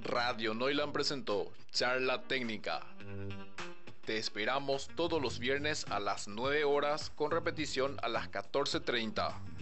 Radio Noilan presentó Charla Técnica. Te esperamos todos los viernes a las 9 horas con repetición a las 14:30.